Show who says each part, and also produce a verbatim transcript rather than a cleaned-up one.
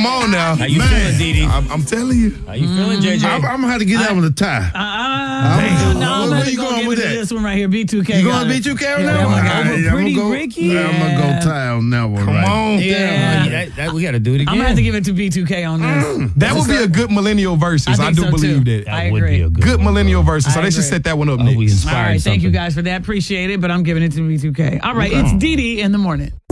Speaker 1: Come on now.
Speaker 2: How you
Speaker 1: Man,
Speaker 2: feeling, Dee Dee?
Speaker 1: I'm, I'm telling you.
Speaker 2: How you feeling, J J?
Speaker 3: I'm, I'm gonna have to get out with a tie.
Speaker 4: Uh, uh,
Speaker 3: Damn.
Speaker 4: no, I'm
Speaker 3: Where
Speaker 4: gonna
Speaker 3: you
Speaker 4: go
Speaker 3: going
Speaker 4: give
Speaker 3: with
Speaker 4: it to
Speaker 3: that?
Speaker 4: this one right here. B two K.
Speaker 3: You
Speaker 4: got
Speaker 3: going
Speaker 4: it.
Speaker 3: B two K on
Speaker 4: Yeah,
Speaker 3: that
Speaker 4: I'm
Speaker 3: one?
Speaker 4: gonna go
Speaker 3: All
Speaker 4: with
Speaker 3: right,
Speaker 4: Pretty
Speaker 3: I'm gonna go,
Speaker 4: Ricky.
Speaker 3: I'm gonna
Speaker 4: Yeah.
Speaker 3: go tie on that one.
Speaker 1: Come
Speaker 3: right.
Speaker 1: on.
Speaker 4: Yeah.
Speaker 2: Yeah, that, that, we got to do it again.
Speaker 4: I'm gonna have to give it to B two K on this.
Speaker 1: That would be a good millennial versus. I,
Speaker 4: think
Speaker 1: do
Speaker 4: so,
Speaker 1: believe
Speaker 4: too.
Speaker 1: that.
Speaker 4: I
Speaker 2: That would
Speaker 4: agree.
Speaker 2: be a good,
Speaker 1: Good
Speaker 2: one,
Speaker 1: millennial
Speaker 2: bro.
Speaker 1: versus. So
Speaker 4: I
Speaker 1: they should
Speaker 4: agree.
Speaker 1: set that one up
Speaker 2: Oh, we
Speaker 1: next.
Speaker 2: inspired
Speaker 4: All right, thank you
Speaker 2: something.
Speaker 4: guys for that. Appreciate it, but I'm giving it to B two K. All right, it's Dee Dee in the morning.